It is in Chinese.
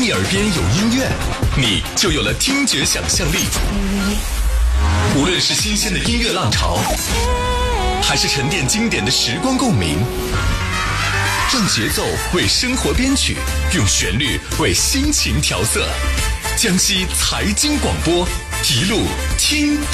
你耳边有音乐，你就有了听觉想象力。无论是新鲜的音乐浪潮，还是沉淀经典的时光共鸣，让节奏为生活编曲，用旋律为心情调色。江西财经广播，一路听。